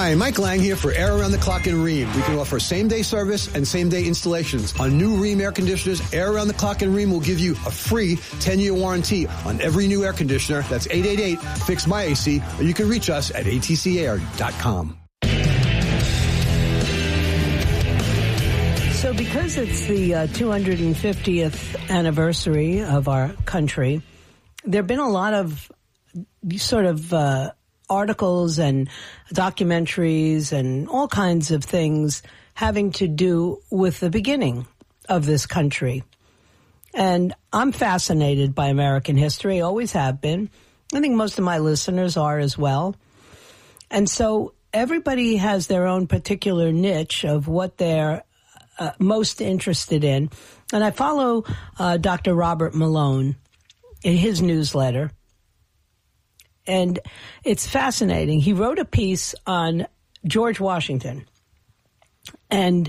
Hi, Mike Lang here for Air Around the Clock in Rheem. We can offer same-day service and same-day installations. On new Rheem air conditioners, Air Around the Clock in Rheem will give you a free 10-year warranty on every new air conditioner. That's 888-FIX-MY-AC, or you can reach us at atcair.com. So because it's the 250th anniversary of our country, there have been a lot of sort of articles and documentaries and all kinds of things having to do with the beginning of this country. And I'm fascinated by American history, always have been. I think most of my listeners are as well. And so everybody has their own particular niche of what they're most interested in. And I follow Dr. Robert Malone in his newsletter. And it's fascinating. He wrote a piece on George Washington. And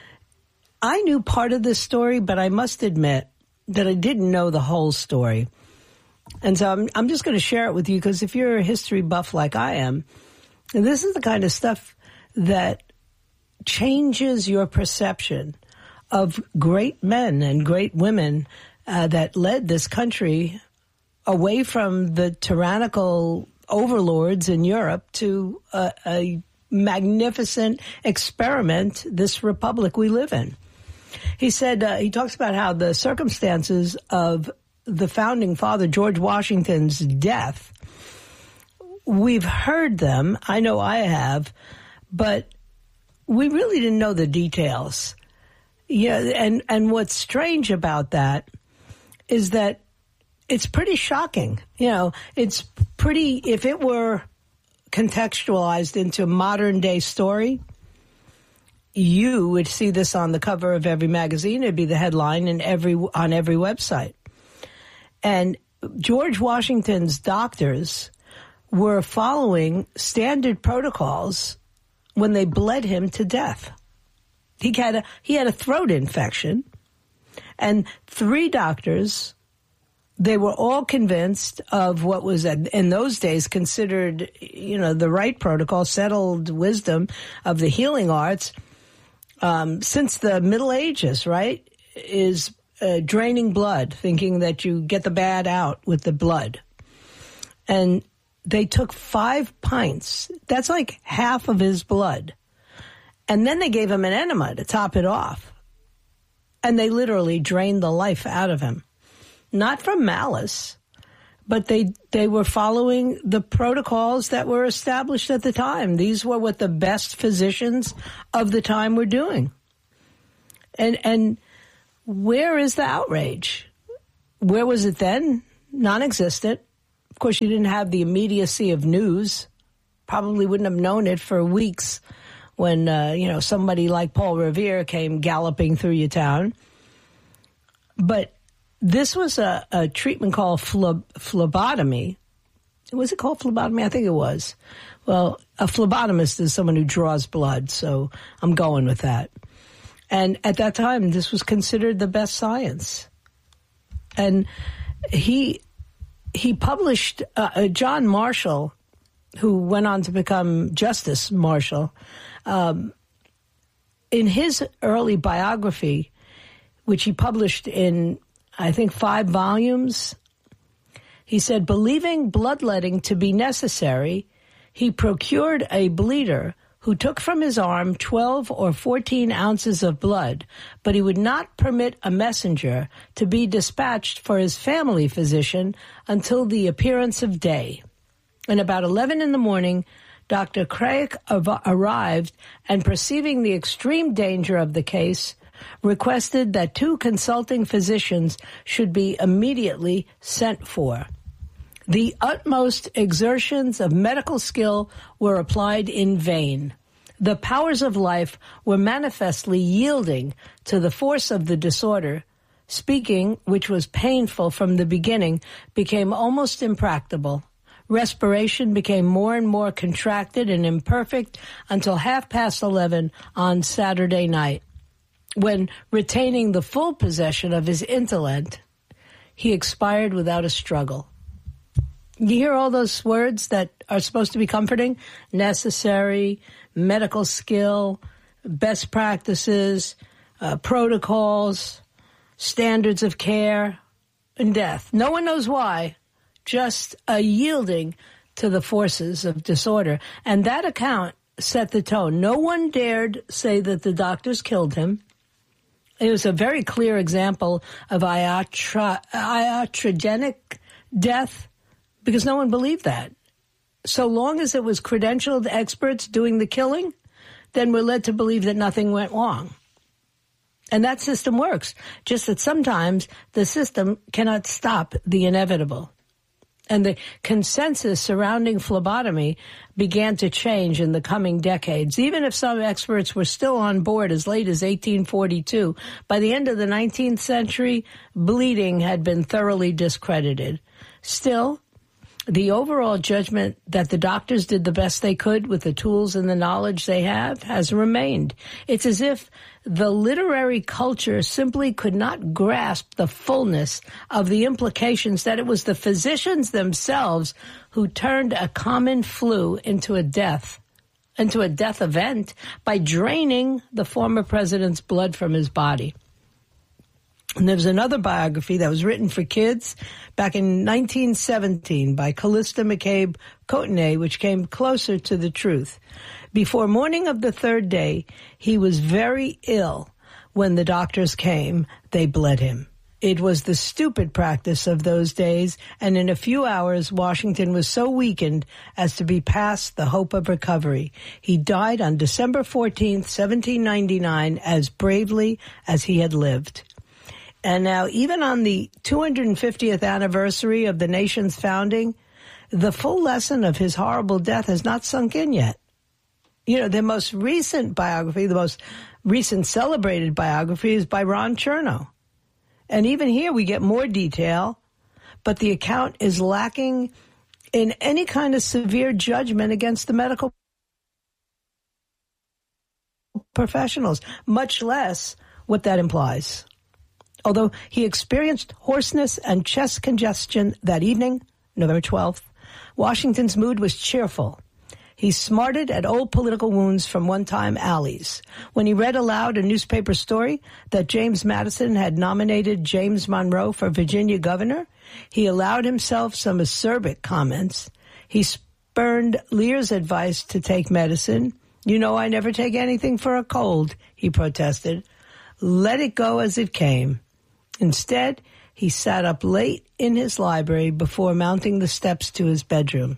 I knew part of this story, but I must admit that I didn't know the whole story. And so I'm just going to share it with you because if you're a history buff like I am, and this is the kind of stuff that changes your perception of great men and great women that led this country away from the tyrannical overlords in Europe to a magnificent experiment, this republic we live in. He said, he talks about how the circumstances of the founding father, George Washington's death, we've heard them, I know I have, but we really didn't know the details. Yeah, and what's strange about that is that it's pretty shocking. You know, it's pretty, if it were contextualized into modern day story, you would see this on the cover of every magazine. It'd be the headline on every website. And George Washington's doctors were following standard protocols when they bled him to death. He had a throat infection, and 3 doctors, they were all convinced of what was in those days considered, the right protocol, settled wisdom of the healing arts since the Middle Ages, right, is draining blood, thinking that you get the bad out with the blood. And they took 5 pints. That's like half of his blood. And then they gave him an enema to top it off. And they literally drained the life out of him. Not from malice, but they were following the protocols that were established at the time. These were what the best physicians of the time were doing. And where is the outrage? Where was it then? Non-existent. Of course, you didn't have the immediacy of news. Probably wouldn't have known it for weeks when, somebody like Paul Revere came galloping through your town. But this was a treatment called phlebotomy. Was it called phlebotomy? I think it was. Well, a phlebotomist is someone who draws blood, so I'm going with that. And at that time, this was considered the best science. And he published, John Marshall, who went on to become Justice Marshall, in his early biography, which he published in, I think, 5 volumes, he said, believing bloodletting to be necessary, he procured a bleeder who took from his arm 12 or 14 ounces of blood, but he would not permit a messenger to be dispatched for his family physician until the appearance of day. And about 11 in the morning, Dr. Craik arrived and, perceiving the extreme danger of the case, requested that 2 consulting physicians should be immediately sent for. The utmost exertions of medical skill were applied in vain. The powers of life were manifestly yielding to the force of the disorder. Speaking, which was painful from the beginning, became almost impracticable. Respiration became more and more contracted and imperfect until 11:30 on Saturday night, when, retaining the full possession of his intellect, he expired without a struggle. You hear all those words that are supposed to be comforting? Necessary, medical skill, best practices, protocols, standards of care, and death. No one knows why, just a yielding to the forces of disorder. And that account set the tone. No one dared say that the doctors killed him. It was a very clear example of iatrogenic death, because no one believed that. So long as it was credentialed experts doing the killing, then we're led to believe that nothing went wrong. And that system works, just that sometimes the system cannot stop the inevitable. And the consensus surrounding phlebotomy began to change in the coming decades. Even if some experts were still on board as late as 1842, by the end of the 19th century, bleeding had been thoroughly discredited. Still, the overall judgment that the doctors did the best they could with the tools and the knowledge they have has remained. It's as if the literary culture simply could not grasp the fullness of the implications that it was the physicians themselves who turned a common flu into a death event by draining the former president's blood from his body. And there was another biography that was written for kids back in 1917 by Callista McCabe Courtenay, which came closer to the truth. Before morning of the third day, he was very ill. When the doctors came, they bled him. It was the stupid practice of those days, and in a few hours, Washington was so weakened as to be past the hope of recovery. He died on December 14th, 1799, as bravely as he had lived. And now, even on the 250th anniversary of the nation's founding, the full lesson of his horrible death has not sunk in yet. You know, the most recent biography, the most recent celebrated biography is by Ron Chernow. And even here we get more detail, but the account is lacking in any kind of severe judgment against the medical professionals, much less what that implies. Although he experienced hoarseness and chest congestion that evening, November 12th, Washington's mood was cheerful. He smarted at old political wounds from one-time alleys. When he read aloud a newspaper story that James Madison had nominated James Monroe for Virginia governor, he allowed himself some acerbic comments. He spurned Lear's advice to take medicine. "You know I never take anything for a cold," he protested. "Let it go as it came." Instead, he sat up late in his library before mounting the steps to his bedroom.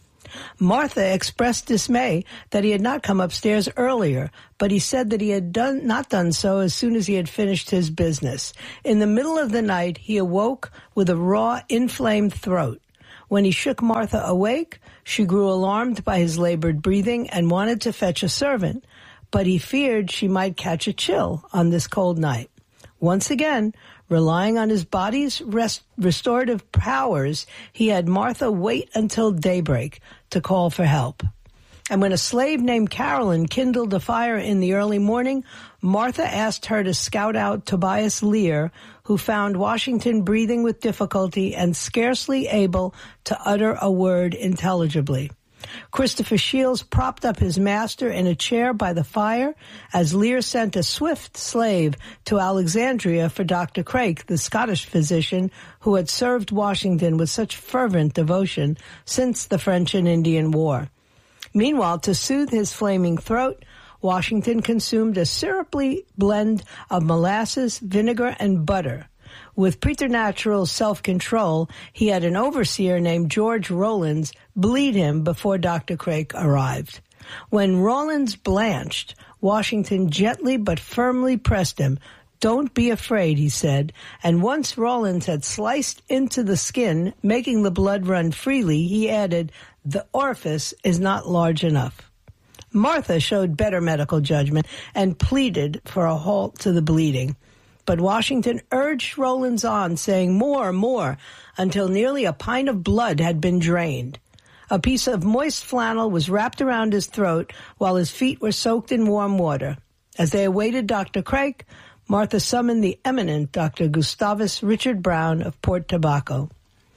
Martha expressed dismay that he had not come upstairs earlier, but he said that he had not done so as soon as he had finished his business. In the middle of the night, he awoke with a raw, inflamed throat. When he shook Martha awake, she grew alarmed by his labored breathing and wanted to fetch a servant, but he feared she might catch a chill on this cold night. Once again, relying on his body's restorative powers, he had Martha wait until daybreak to call for help. And when a slave named Carolyn kindled a fire in the early morning, Martha asked her to scout out Tobias Lear, who found Washington breathing with difficulty and scarcely able to utter a word intelligibly. Christopher Shields propped up his master in a chair by the fire as Lear sent a swift slave to Alexandria for Dr. Craik, the Scottish physician who had served Washington with such fervent devotion since the French and Indian War. Meanwhile, to soothe his flaming throat, Washington consumed a syrupy blend of molasses, vinegar, and butter. With preternatural self-control, he had an overseer named George Rollins bleed him before Dr. Craik arrived. When Rollins blanched, Washington gently but firmly pressed him. "Don't be afraid," he said, and once Rollins had sliced into the skin, making the blood run freely, he added, "The orifice is not large enough." Martha showed better medical judgment and pleaded for a halt to the bleeding. But Washington urged Rollins on, saying more, more, until nearly a pint of blood had been drained. A piece of moist flannel was wrapped around his throat while his feet were soaked in warm water. As they awaited Dr. Craik, Martha summoned the eminent Dr. Gustavus Richard Brown of Port Tobacco.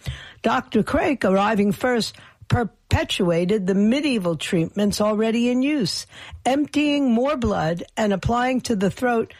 Dr. Craik, arriving first, perpetuated the medieval treatments already in use, emptying more blood and applying to the throat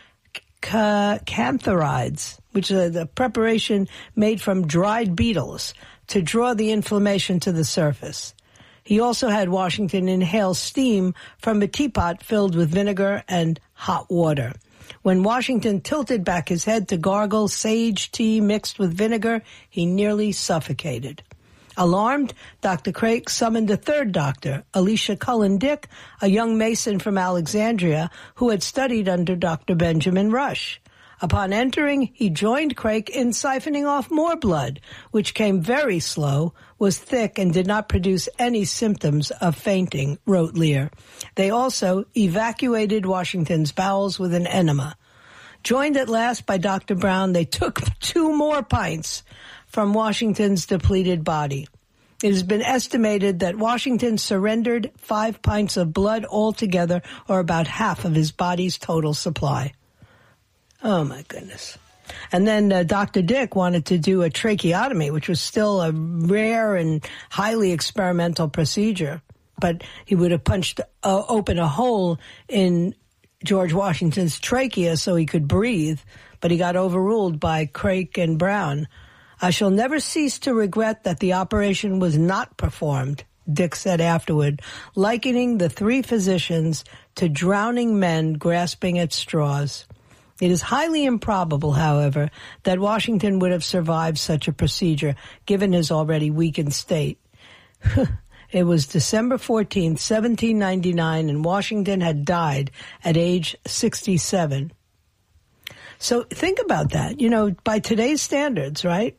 cantharides, which is a preparation made from dried beetles to draw the inflammation to the surface. He also had Washington inhale steam from a teapot filled with vinegar and hot water. When Washington tilted back his head to gargle sage tea mixed with vinegar, he nearly suffocated. Alarmed, Dr. Craik summoned a third doctor, Elisha Cullen Dick, a young Mason from Alexandria who had studied under Dr. Benjamin Rush. Upon entering, he joined Craik in siphoning off more blood, which came very slow, was thick, and did not produce any symptoms of fainting, wrote Lear. They also evacuated Washington's bowels with an enema. Joined at last by Dr. Brown, they took 2 more pints from Washington's depleted body. It has been estimated that Washington surrendered 5 pints of blood altogether, or about half of his body's total supply. Oh, my goodness. And then Dr. Dick wanted to do a tracheotomy, which was still a rare and highly experimental procedure. But he would have punched open a hole in George Washington's trachea so he could breathe, but he got overruled by Craik and Brown. I shall never cease to regret that the operation was not performed, Dick said afterward, likening the 3 physicians to drowning men grasping at straws. It is highly improbable, however, that Washington would have survived such a procedure, given his already weakened state. It was December 14th, 1799, and Washington had died at age 67. So think about that. You know, by today's standards, right?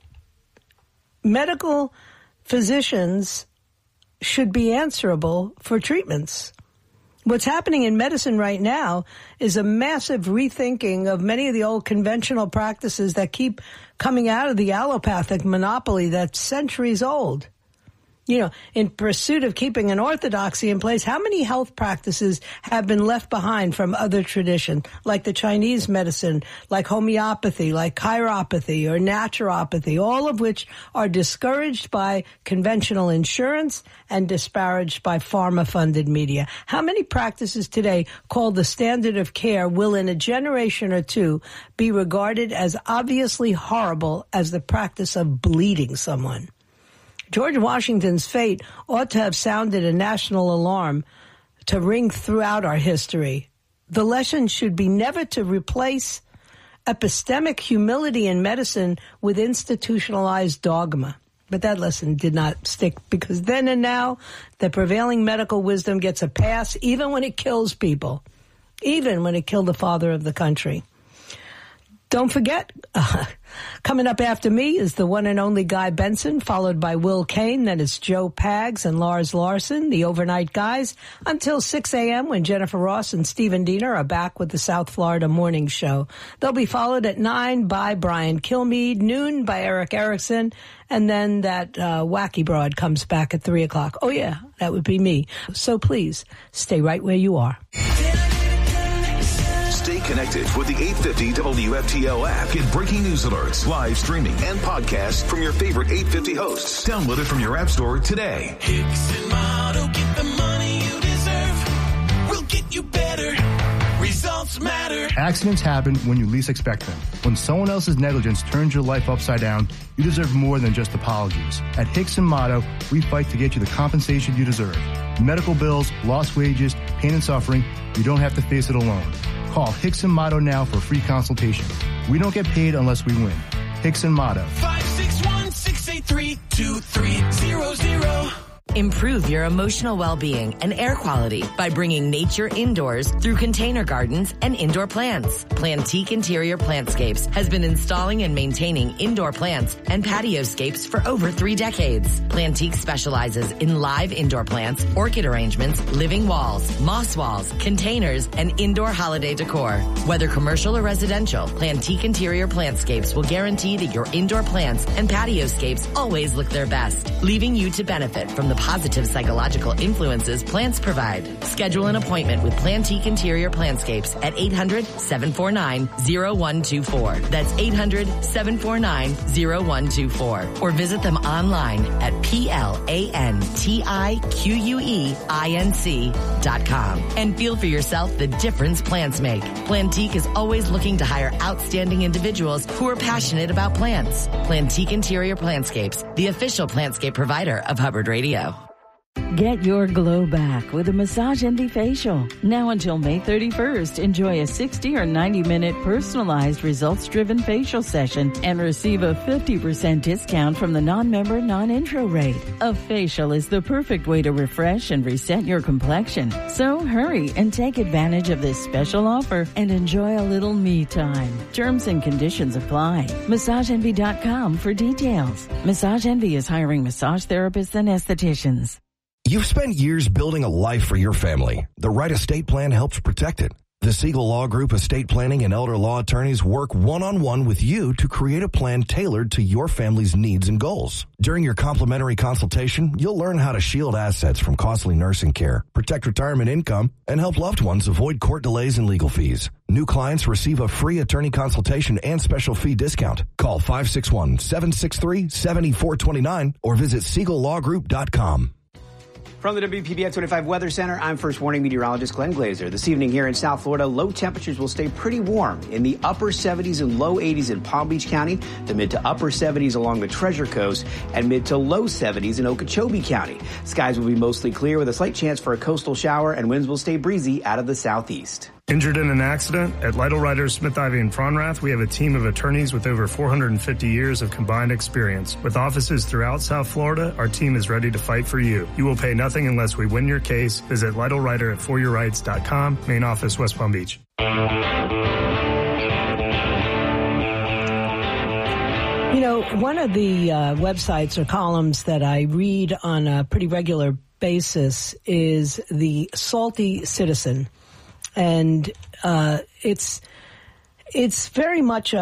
Medical physicians should be answerable for treatments. What's happening in medicine right now is a massive rethinking of many of the old conventional practices that keep coming out of the allopathic monopoly that's centuries old. You know, in pursuit of keeping an orthodoxy in place, how many health practices have been left behind from other traditions, like the Chinese medicine, like homeopathy, like chiropathy or naturopathy, all of which are discouraged by conventional insurance and disparaged by pharma-funded media? How many practices today called the standard of care will in a generation or two be regarded as obviously horrible as the practice of bleeding someone? George Washington's fate ought to have sounded a national alarm to ring throughout our history. The lesson should be never to replace epistemic humility in medicine with institutionalized dogma. But that lesson did not stick, because then and now the prevailing medical wisdom gets a pass even when it kills people, even when it killed the father of the country. Don't forget, coming up after me is the one and only Guy Benson, followed by Will Kane. Then it's Joe Pags and Lars Larson, the Overnight Guys, until 6 a.m. when Jennifer Ross and Stephen Diener are back with the South Florida Morning Show. They'll be followed at 9 by Brian Kilmeade, noon by Eric Erickson, and then that wacky broad comes back at 3 o'clock. Oh, yeah, that would be me. So please, stay right where you are. Stay connected with the 850 WFTL app. Get breaking news alerts, live streaming, and podcasts from your favorite 850 hosts. Download it from your app store today. Hicks and Motto, get the money you deserve. We'll get you better. Results matter. Accidents happen when you least expect them. When someone else's negligence turns your life upside down, you deserve more than just apologies. At Hicks and Motto, we fight to get you the compensation you deserve. Medical bills, lost wages, pain and suffering, you don't have to face it alone. Call Hicks and Motto now for a free consultation. We don't get paid unless we win. Hicks and Motto. 561-683-2300. Improve your emotional well-being and air quality by bringing nature indoors through container gardens and indoor plants. Plantique Interior Plantscapes has been installing and maintaining indoor plants and patioscapes for over 3 decades. Plantique specializes in live indoor plants, orchid arrangements, living walls, moss walls, containers, and indoor holiday decor. Whether commercial or residential, Plantique Interior Plantscapes will guarantee that your indoor plants and patioscapes always look their best, leaving you to benefit from the positive psychological influences plants provide. Schedule an appointment with Plantique Interior Plantscapes at 800-749-0124. That's 800-749-0124. Or visit them online at plantiqueinc.com and feel for yourself the difference plants make. Plantique is always looking to hire outstanding individuals who are passionate about plants. Plantique Interior Plantscapes, the official plantscape provider of Hubbard Radio. Get your glow back with a Massage Envy facial. Now until May 31st, enjoy a 60 or 90-minute personalized results-driven facial session and receive a 50% discount from the non-member, non-intro rate. A facial is the perfect way to refresh and reset your complexion. So hurry and take advantage of this special offer and enjoy a little me time. Terms and conditions apply. MassageEnvy.com for details. Massage Envy is hiring massage therapists and estheticians. You've spent years building a life for your family. The right estate plan helps protect it. The Siegel Law Group estate planning and elder law attorneys work one-on-one with you to create a plan tailored to your family's needs and goals. During your complimentary consultation, you'll learn how to shield assets from costly nursing care, protect retirement income, and help loved ones avoid court delays and legal fees. New clients receive a free attorney consultation and special fee discount. Call 561-763-7429 or visit SiegelLawGroup.com. From the WPBF 25 Weather Center, I'm First Warning Meteorologist Glenn Glazer. This evening here in South Florida, low temperatures will stay pretty warm in the upper 70s and low 80s in Palm Beach County, the mid to upper 70s along the Treasure Coast, and mid to low 70s in Okeechobee County. Skies will be mostly clear with a slight chance for a coastal shower, and winds will stay breezy out of the southeast. Injured in an accident? At Lytle Writers, Smith, Ivy, and Fronrath, we have a team of attorneys with over 450 years of combined experience. With offices throughout South Florida, our team is ready to fight for you. You will pay nothing unless we win your case. Visit Lytle Writer at foryourrights.com, main office, West Palm Beach. You know, one of the websites or columns that I read on a pretty regular basis is the Salty Citizen. And it's very much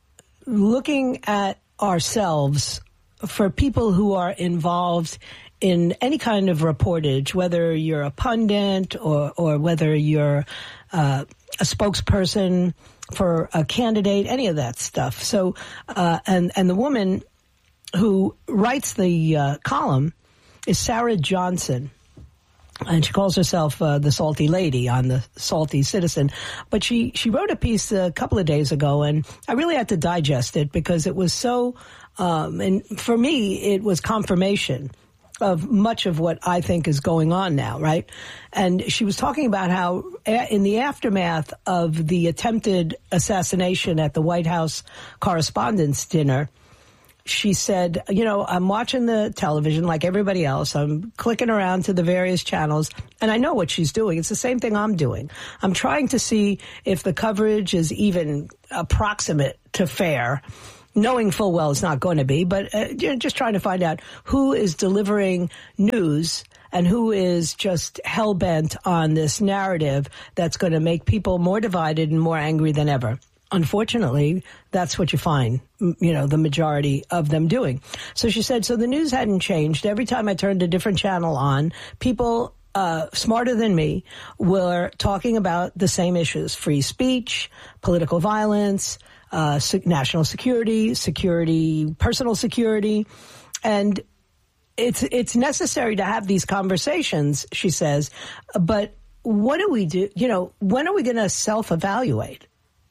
looking at ourselves for people who are involved in any kind of reportage, whether you're a pundit or whether you're a spokesperson for a candidate, any of that stuff. So, and the woman who writes the column is Sarah Johnson. And she calls herself the Salty Lady on the Salty Citizen. But she wrote a piece a couple of days ago, and I really had to digest it because it was so, and for me, it was confirmation of much of what I think is going on now, right? And she was talking about how in the aftermath of the attempted assassination at the White House Correspondents' Dinner, she said, you know, I'm watching the television like everybody else. I'm clicking around to the various channels, and I know what she's doing. It's the same thing I'm doing. I'm trying to see if the coverage is even approximate to fair, knowing full well it's not going to be, but just trying to find out who is delivering news and who is just hell-bent on this narrative that's going to make people more divided and more angry than ever. Unfortunately, that's what you find, you know, the majority of them doing. So she said, so the news hadn't changed. Every time I turned a different channel on, people smarter than me were talking about the same issues: free speech, political violence, national security, personal security. And it's necessary to have these conversations, she says. But what do we do? You know, when are we going to self-evaluate?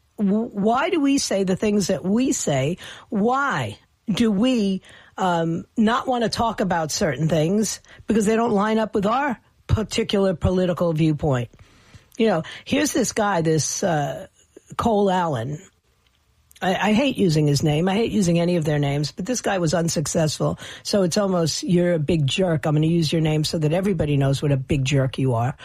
Why do we say the things that we say? Why do we not want to talk about certain things? Because they don't line up with our particular political viewpoint. You know, here's this guy, this Cole Allen. I hate using his name. I hate using any of their names, but this guy was unsuccessful. So it's almost, you're a big jerk. I'm going to use your name so that everybody knows what a big jerk you are.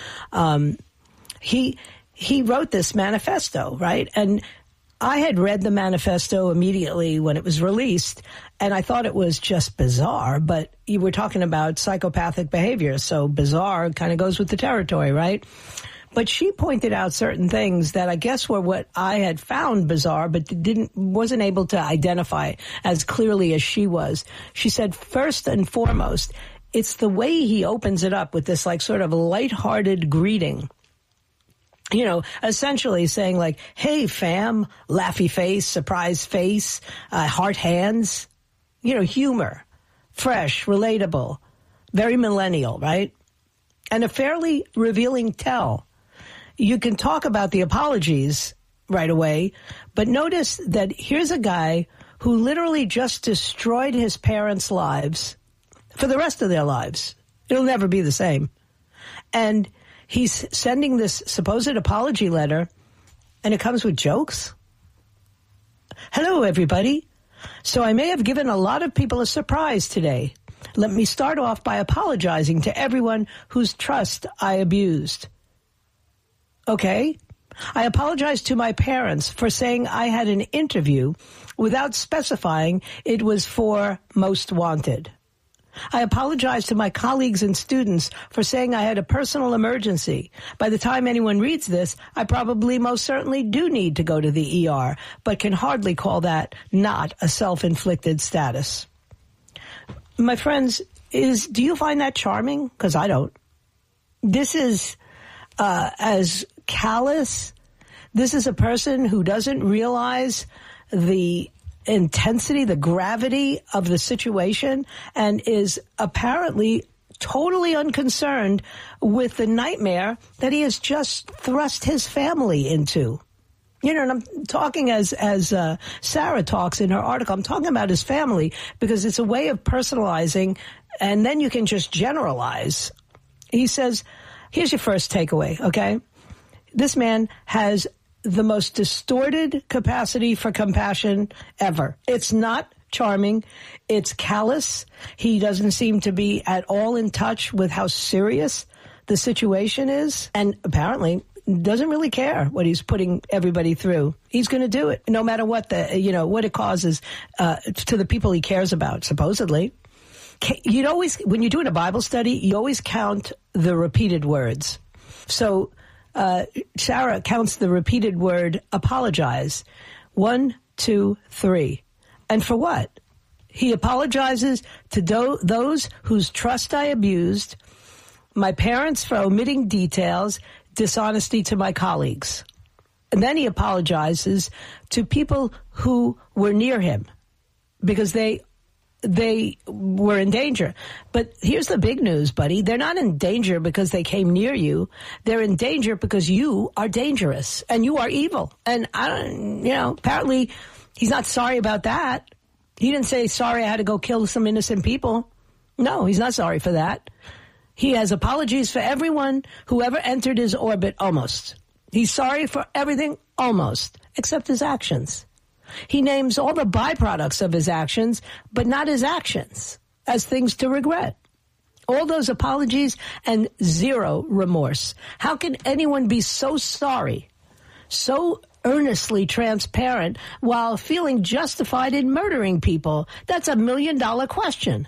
He wrote this manifesto, right? And I had read the manifesto immediately when it was released, and I thought it was just bizarre. But you were talking about psychopathic behavior, so bizarre kind of goes with the territory, right? But she pointed out certain things that I guess were what I had found bizarre, but wasn't able to identify as clearly as she was. She said, first and foremost, it's the way he opens it up with this like sort of lighthearted greeting. You know, essentially saying like, hey, fam, laughy face, surprise face, heart hands, you know, humor, fresh, relatable, very millennial, right? And a fairly revealing tell. You can talk about the apologies right away, but notice that here's a guy who literally just destroyed his parents' lives for the rest of their lives. It'll never be the same. And he's sending this supposed apology letter, and it comes with jokes. Hello, everybody. So I may have given a lot of people a surprise today. Let me start off by apologizing to everyone whose trust I abused. Okay? I apologize to my parents for saying I had an interview without specifying it was for Most Wanted. I apologize to my colleagues and students for saying I had a personal emergency. By the time anyone reads this, I probably most certainly do need to go to the ER, but can hardly call that not a self-inflicted status. My friends, do you find that charming? Because I don't. This is as callous. This is a person who doesn't realize the intensity, the gravity of the situation, and is apparently totally unconcerned with the nightmare that he has just thrust his family into. You know, and I'm talking as Sarah talks in her article, I'm talking about his family because it's a way of personalizing, and then you can just generalize. He says, here's your first takeaway, okay? This man has the most distorted capacity for compassion ever. It's not charming. It's callous. He doesn't seem to be at all in touch with how serious the situation is, and apparently doesn't really care what he's putting everybody through. He's going to do it no matter what what it causes to the people he cares about, supposedly. You'd always, when you're doing a Bible study, you always count the repeated words. So Sarah counts the repeated word apologize. 1, 2, 3. And for what? He apologizes to those whose trust I abused, my parents for omitting details, dishonesty to my colleagues. And then he apologizes to people who were near him because they were in danger. But here's the big news, buddy. They're not in danger because they came near you. They're in danger because you are dangerous and you are evil. And apparently he's not sorry about that. He didn't say, sorry, I had to go kill some innocent people. No, he's not sorry for that. He has apologies for everyone who ever entered his orbit, almost. He's sorry for everything, almost, except his actions. He names all the byproducts of his actions, but not his actions, as things to regret. All those apologies and zero remorse. How can anyone be so sorry, so earnestly transparent, while feeling justified in murdering people? That's $1 million question.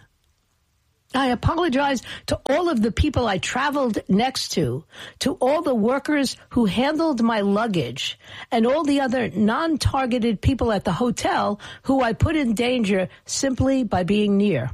I apologize to all of the people I traveled next to all the workers who handled my luggage, and all the other non-targeted people at the hotel who I put in danger simply by being near.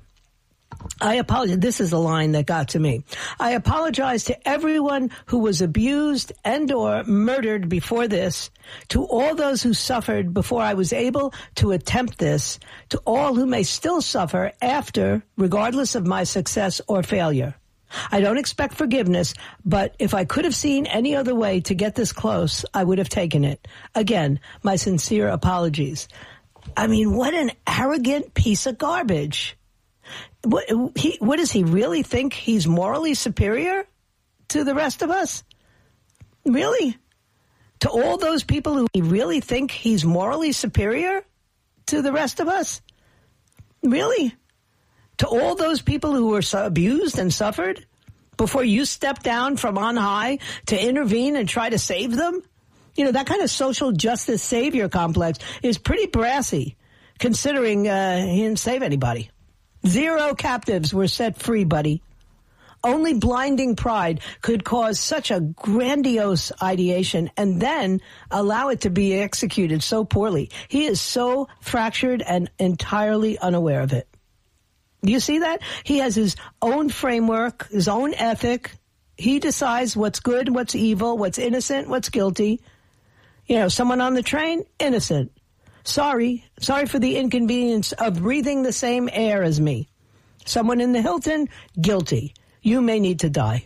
I apologize. This is the line that got to me. I apologize to everyone who was abused and or murdered before this, to all those who suffered before I was able to attempt this, to all who may still suffer after, regardless of my success or failure. I don't expect forgiveness, but if I could have seen any other way to get this close, I would have taken it. Again, my sincere apologies. I mean, what an arrogant piece of garbage. What does he really think? He's morally superior to the rest of us? Really? To all those people who he really think he's morally superior to the rest of us? Really? To all those people who were abused and suffered before you stepped down from on high to intervene and try to save them? You know, that kind of social justice savior complex is pretty brassy, considering he didn't save anybody. 0 captives were set free, buddy. Only blinding pride could cause such a grandiose ideation and then allow it to be executed so poorly. He is so fractured and entirely unaware of it. Do you see that? He has his own framework, his own ethic. He decides what's good, what's evil, what's innocent, what's guilty. Someone on the train, innocent. Sorry for the inconvenience of breathing the same air as me. Someone in the Hilton, guilty. You may need to die.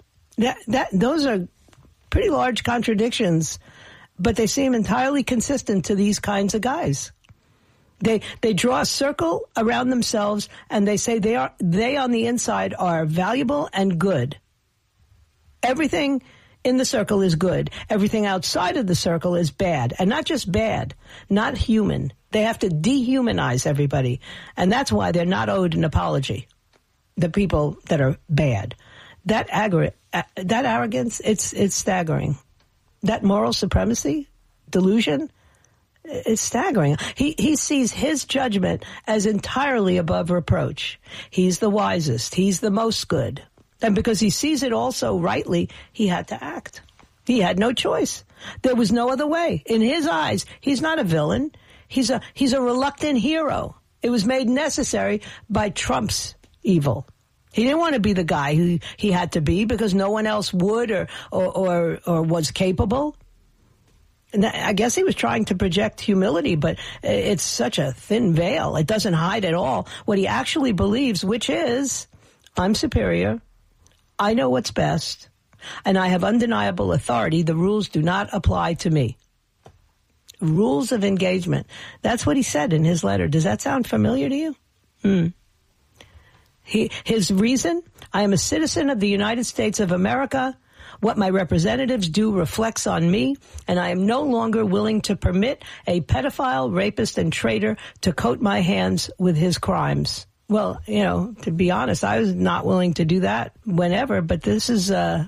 Those are pretty large contradictions, but they seem entirely consistent to these kinds of guys. They draw a circle around themselves, and they say they on the inside are valuable and good. Everything in the circle is good. Everything outside of the circle is bad. And not just bad, not human. They have to dehumanize everybody. And that's why they're not owed an apology, the people that are bad. That arrogance, it's staggering. That moral supremacy, delusion, it's staggering. He sees his judgment as entirely above reproach. He's the wisest. He's the most good. And because he sees it also rightly, he had to act. He had no choice. There was no other way. In his eyes, he's not a villain. He's a reluctant hero. It was made necessary by Trump's evil. He didn't want to be the guy who he had to be because no one else would or was capable. And I guess he was trying to project humility, but it's such a thin veil. It doesn't hide at all what he actually believes, which is, I'm superior. I know what's best, and I have undeniable authority. The rules do not apply to me. Rules of engagement. That's what he said in his letter. Does that sound familiar to you? His reason, I am a citizen of the United States of America. What my representatives do reflects on me, and I am no longer willing to permit a pedophile, rapist, and traitor to coat my hands with his crimes. Well, to be honest, I was not willing to do that whenever, but this is, I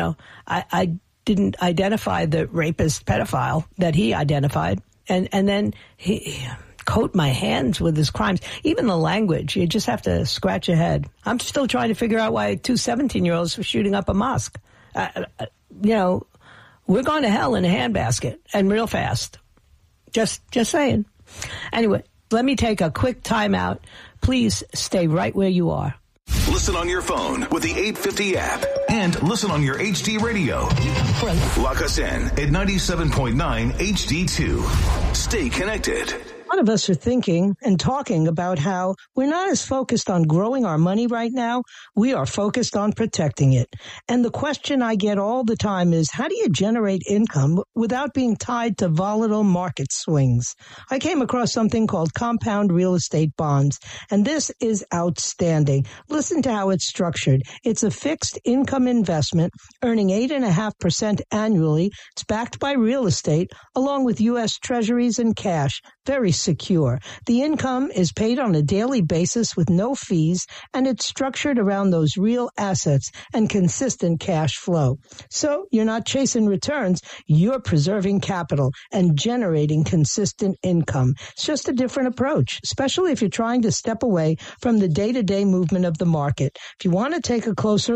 didn't identify the rapist pedophile that he identified. And then he coat my hands with his crimes. Even the language, you just have to scratch your head. I'm still trying to figure out why 2 17-year-olds were shooting up a mosque. We're going to hell in a handbasket and real fast. Just saying. Anyway, let me take a quick time out. Please stay right where you are. Listen on your phone with the 850 app and listen on your HD radio. Lock us in at 97.9 HD2. Stay connected. A lot of us are thinking and talking about how we're not as focused on growing our money right now. We are focused on protecting it. And the question I get all the time is, how do you generate income without being tied to volatile market swings? I came across something called compound real estate bonds, and this is outstanding. Listen to how it's structured. It's a fixed income investment earning 8.5% annually. It's backed by real estate along with U.S. Treasuries and cash. Very secure. The income is paid on a daily basis with no fees, and it's structured around those real assets and consistent cash flow. So you're not chasing returns, you're preserving capital and generating consistent income. It's just a different approach, especially if you're trying to step away from the day-to-day movement of the market. If you want to take a closer